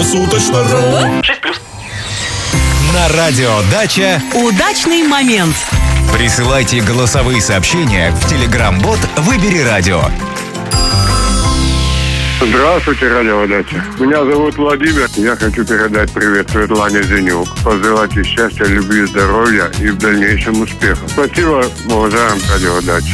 круглосуточно.ру. 6+. На радио «Дача» Удачный момент. присылайте голосовые сообщения в Telegram-бот «Выбери радио». Здравствуйте, радио «Дача». Меня зовут Владимир. Я хочу передать привет Светлане Зенюк. Пожелать ей счастья, любви, здоровья и в дальнейшем успеха. Спасибо, уважаемый радио «Дача».